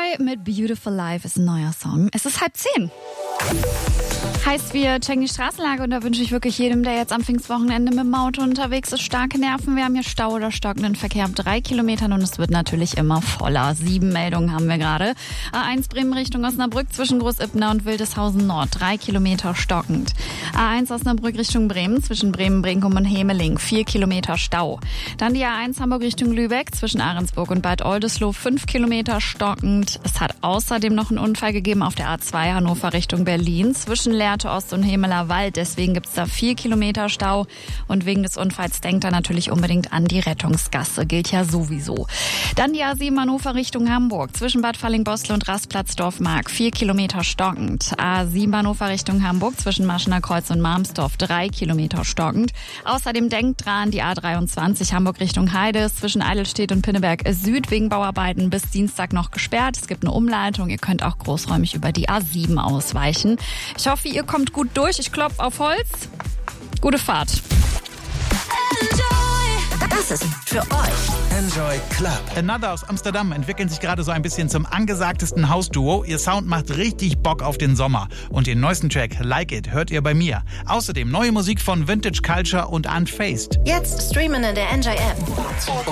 mit Beautiful Life ist ein neuer Song. Es ist 9:30. Heißt, wir checken die Straßenlage und da wünsche ich wirklich jedem, der jetzt am Pfingstwochenende mit dem Auto unterwegs ist, starke Nerven. Wir haben hier Stau oder stockenden Verkehr ab 3 Kilometern und es wird natürlich immer voller. 7 Meldungen haben wir gerade. A1 Bremen Richtung Osnabrück zwischen Groß-Ippener und Wildeshausen Nord. 3 Kilometer stockend. A1 Osnabrück Richtung Bremen zwischen Bremen, Brinkum und Hemeling. 4 Kilometer Stau. Dann die A1 Hamburg Richtung Lübeck zwischen Ahrensburg und Bad Oldesloe. 5 Kilometer stockend. Es hat außerdem noch einen Unfall gegeben auf der A2 Hannover Richtung Berlin zwischen Lehrte Ost und Hemeler Wald. Deswegen gibt es da 4 Kilometer Stau. Und wegen des Unfalls denkt er natürlich unbedingt an die Rettungsgasse. Gilt ja sowieso. Dann die A7 Hannover Richtung Hamburg. Zwischen Bad Falling-Bostel und Rastplatz Dorfmark. 4 Kilometer stockend. A7 Hannover Richtung Hamburg. Zwischen Maschener Kreuz und Marmsdorf. 3 Kilometer stockend. Außerdem denkt dran, die A23 Hamburg Richtung Heide ist zwischen Eidelstedt und Pinneberg Süd wegen Bauarbeiten bis Dienstag noch gesperrt. Es gibt eine Umleitung. Ihr könnt auch großräumig über die A7 ausweichen. Ich hoffe, ihr kommt gut durch. Ich klopfe auf Holz. Gute Fahrt. Das ist für euch Enjoy Club. Another aus Amsterdam entwickeln sich gerade so ein bisschen zum angesagtesten Hausduo. Ihr Sound macht richtig Bock auf den Sommer. Und den neuesten Track Like It hört ihr bei mir. Außerdem neue Musik von Vintage Culture und Unfaced. jetzt streamen in der Enjoy App.